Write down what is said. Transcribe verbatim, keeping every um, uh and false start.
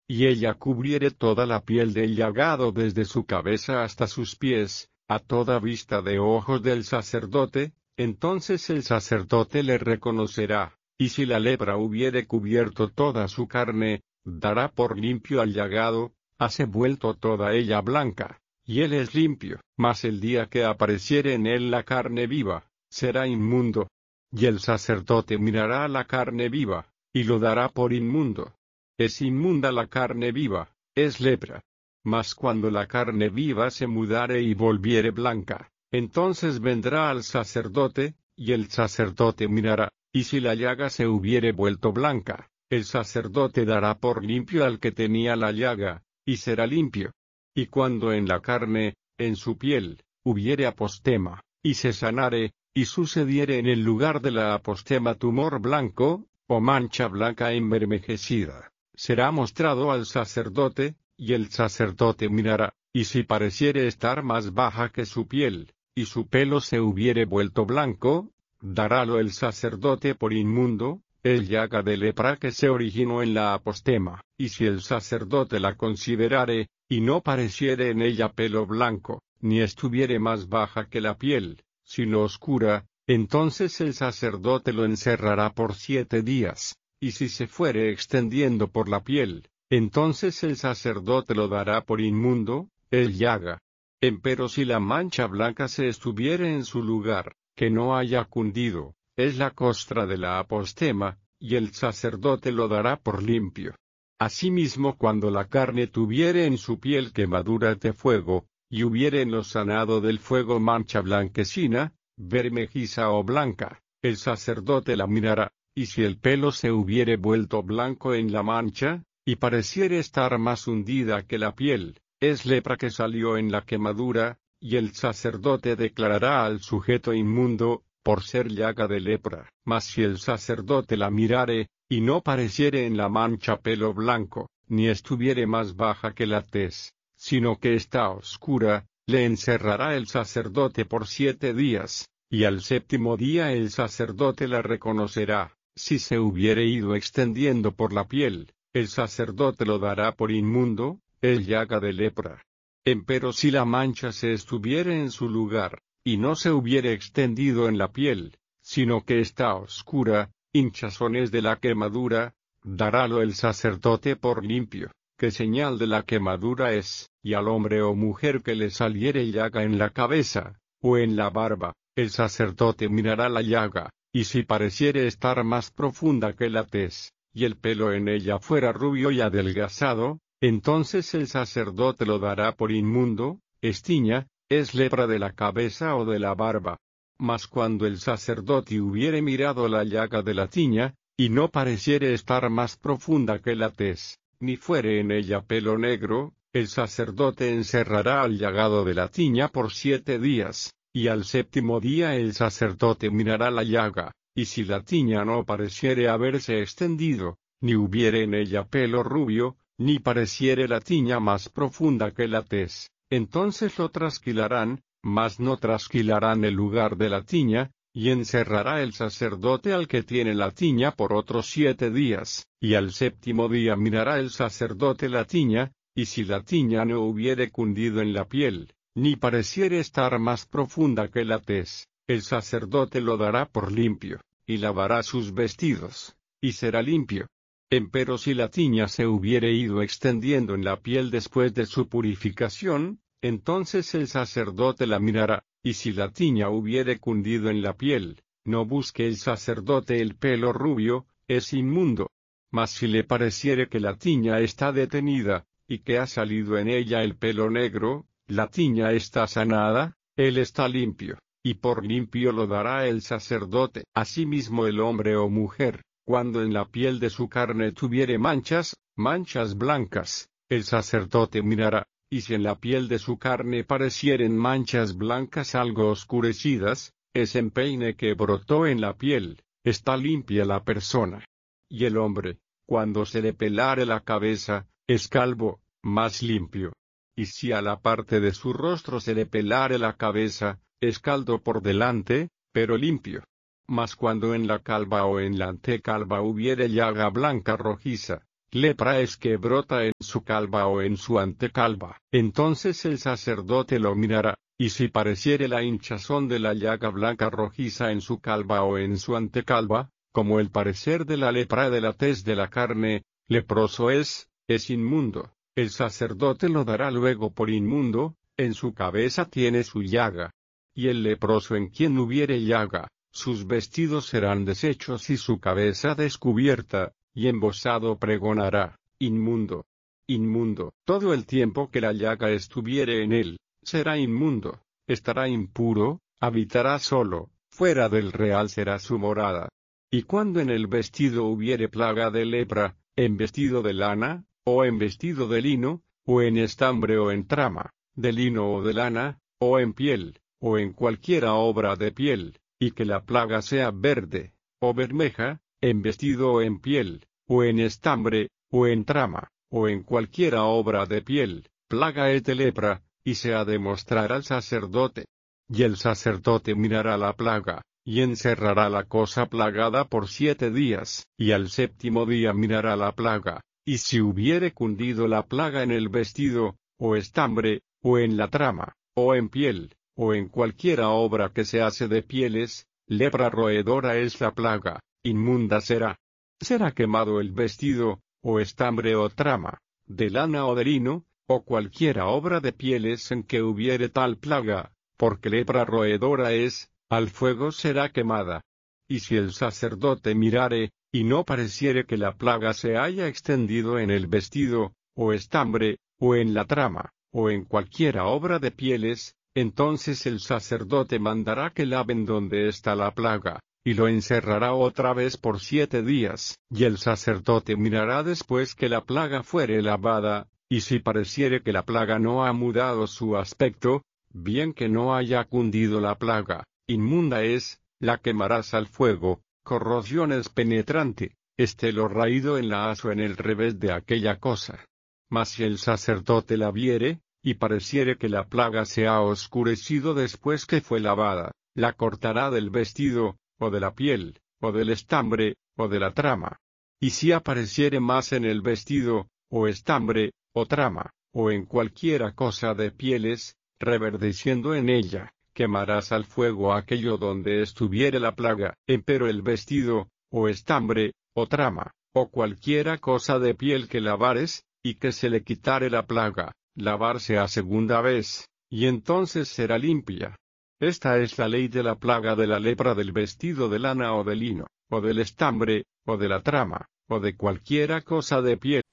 y ella cubriere toda la piel del llagado desde su cabeza hasta sus pies, a toda vista de ojos del sacerdote, entonces el sacerdote le reconocerá, y si la lepra hubiere cubierto toda su carne, dará por limpio al llagado, hase vuelto toda ella blanca, y él es limpio. Mas el día que apareciere en él la carne viva, será inmundo. Y el sacerdote mirará la carne viva, y lo dará por inmundo. Es inmunda la carne viva, es lepra. Mas cuando la carne viva se mudare y volviere blanca, entonces vendrá al sacerdote, y el sacerdote mirará, y si la llaga se hubiere vuelto blanca, el sacerdote dará por limpio al que tenía la llaga, y será limpio. Y cuando en la carne, en su piel, hubiere apostema, y se sanare, y sucediere en el lugar de la apostema tumor blanco, o mancha blanca envermejecida, será mostrado al sacerdote, y el sacerdote mirará, y si pareciere estar más baja que su piel, y su pelo se hubiere vuelto blanco, darálo el sacerdote por inmundo, el llaga de lepra que se originó en la apostema, y si el sacerdote la considerare, y no pareciere en ella pelo blanco, ni estuviere más baja que la piel, sino oscura, entonces el sacerdote lo encerrará por siete días, y si se fuere extendiendo por la piel, entonces el sacerdote lo dará por inmundo, el llaga. Empero si la mancha blanca se estuviere en su lugar, que no haya cundido, es la costra de la apostema, y el sacerdote lo dará por limpio. Asimismo cuando la carne tuviere en su piel quemaduras de fuego, y hubiere en lo sanado del fuego mancha blanquecina, bermejiza o blanca, el sacerdote la mirará, y si el pelo se hubiere vuelto blanco en la mancha, y pareciere estar más hundida que la piel, es lepra que salió en la quemadura, y el sacerdote declarará al sujeto inmundo, por ser llaga de lepra. Mas si el sacerdote la mirare, y no pareciere en la mancha pelo blanco, ni estuviere más baja que la tez, sino que está oscura, le encerrará el sacerdote por siete días, y al séptimo día el sacerdote la reconocerá. Si se hubiere ido extendiendo por la piel, el sacerdote lo dará por inmundo, el llaga de lepra. Empero si la mancha se estuviere en su lugar, y no se hubiere extendido en la piel, sino que está oscura, hinchazones de la quemadura, darálo el sacerdote por limpio, que señal de la quemadura es, y al hombre o mujer que le saliere llaga en la cabeza, o en la barba, el sacerdote mirará la llaga, y si pareciere estar más profunda que la tez, y el pelo en ella fuera rubio y adelgazado, entonces el sacerdote lo dará por inmundo, es tiña, es lepra de la cabeza o de la barba. Mas cuando el sacerdote hubiere mirado la llaga de la tiña, y no pareciere estar más profunda que la tez, ni fuere en ella pelo negro, el sacerdote encerrará al llagado de la tiña por siete días, y al séptimo día el sacerdote mirará la llaga, y si la tiña no pareciere haberse extendido, ni hubiere en ella pelo rubio, ni pareciere la tiña más profunda que la tez, entonces lo trasquilarán, mas no trasquilarán el lugar de la tiña, y encerrará el sacerdote al que tiene la tiña por otros siete días, y al séptimo día mirará el sacerdote la tiña, y si la tiña no hubiere cundido en la piel, ni pareciere estar más profunda que la tez, el sacerdote lo dará por limpio, y lavará sus vestidos, y será limpio. Empero si la tiña se hubiere ido extendiendo en la piel después de su purificación, entonces el sacerdote la mirará, y si la tiña hubiere cundido en la piel, no busque el sacerdote el pelo rubio, es inmundo. Mas si le pareciere que la tiña está detenida, y que ha salido en ella el pelo negro, la tiña está sanada, él está limpio, y por limpio lo dará el sacerdote. Asimismo el hombre o mujer, cuando en la piel de su carne tuviere manchas, manchas blancas, el sacerdote mirará, y si en la piel de su carne parecieren manchas blancas algo oscurecidas, es empeine que brotó en la piel, está limpia la persona. Y el hombre, cuando se le pelare la cabeza, es calvo, más limpio. Y si a la parte de su rostro se le pelare la cabeza, es calvo por delante, pero limpio. Mas cuando en la calva o en la antecalva hubiere llaga blanca rojiza, lepra es que brota en su calva o en su antecalva. Entonces el sacerdote lo mirará, y si pareciere la hinchazón de la llaga blanca rojiza en su calva o en su antecalva, como el parecer de la lepra de la tez de la carne, leproso es, es inmundo. El sacerdote lo dará luego por inmundo, en su cabeza tiene su llaga. Y el leproso en quien hubiere llaga, sus vestidos serán deshechos y su cabeza descubierta, y embozado pregonará, inmundo, inmundo. Todo el tiempo que la llaga estuviere en él, será inmundo, estará impuro, habitará solo, fuera del real será su morada. Y cuando en el vestido hubiere plaga de lepra, en vestido de lana, o en vestido de lino, o en estambre o en trama, de lino o de lana, o en piel, o en cualquiera obra de piel, y que la plaga sea verde, o bermeja, en vestido o en piel, o en estambre, o en trama, o en cualquiera obra de piel, plaga es de lepra, y se ha de mostrar al sacerdote. Y el sacerdote mirará la plaga, y encerrará la cosa plagada por siete días, y al séptimo día mirará la plaga, y si hubiere cundido la plaga en el vestido, o estambre, o en la trama, o en piel, o en cualquiera obra que se hace de pieles, lepra roedora es la plaga, inmunda será. Será quemado el vestido, o estambre o trama, de lana o de lino, o cualquiera obra de pieles en que hubiere tal plaga, porque lepra roedora es, al fuego será quemada. Y si el sacerdote mirare, y no pareciere que la plaga se haya extendido en el vestido, o estambre, o en la trama, o en cualquiera obra de pieles, entonces el sacerdote mandará que laven donde está la plaga, y lo encerrará otra vez por siete días. Y el sacerdote mirará después que la plaga fuere lavada, y si pareciere que la plaga no ha mudado su aspecto, bien que no haya cundido la plaga, inmunda es, la quemarás al fuego, corrosión es penetrante, esté lo raído en la haz o en el revés de aquella cosa. Mas si el sacerdote la viere, y pareciere que la plaga se ha oscurecido después que fue lavada, la cortará del vestido, o de la piel, o del estambre, o de la trama. Y si apareciere más en el vestido, o estambre, o trama, o en cualquiera cosa de pieles, reverdeciendo en ella, quemarás al fuego aquello donde estuviere la plaga. Empero el vestido, o estambre, o trama, o cualquiera cosa de piel que lavares, y que se le quitare la plaga, lavarse a segunda vez, y entonces será limpia. Esta es la ley de la plaga de la lepra del vestido de lana o de lino, o del estambre, o de la trama, o de cualquiera cosa de piel.